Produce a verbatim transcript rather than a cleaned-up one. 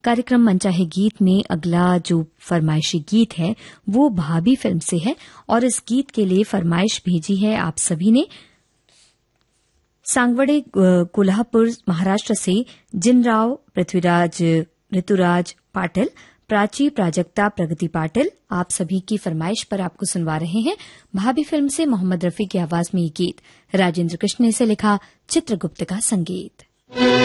कार्यक्रम मनचाहे गीत में अगला जो फरमाइशी गीत है वो भाभी फिल्म से है और इस गीत के लिए फरमाइश भेजी है आप सभी ने सांगवड़े कोल्हापुर महाराष्ट्र से जिनराव पृथ्वीराज ऋतुराज पाटिल प्राची प्राजक्ता प्रगति पाटिल आप सभी की फरमाइश पर आपको सुनवा रहे हैं भाभी फिल्म से मोहम्मद रफी की आवाज में ये गीत राजेंद्र कृष्ण ने इसे लिखा चित्रगुप्त का संगीत।